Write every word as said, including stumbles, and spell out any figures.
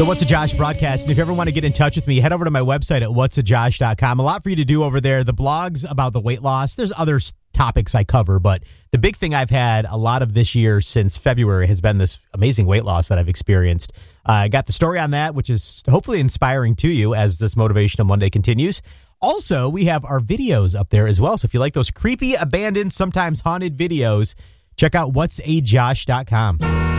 The What's a Josh broadcast. And if you ever want to get in touch with me, head over to my website at whats a josh dot com. A lot for you to do over there. The blogs about the weight loss. There's other topics I cover, but the big thing I've had a lot of this year since February has been this amazing weight loss that I've experienced. Uh, I got the story on that, which is hopefully inspiring to you as this Motivational Monday continues. Also, we have our videos up there as well. So if you like those creepy, abandoned, sometimes haunted videos, check out whats a josh dot com.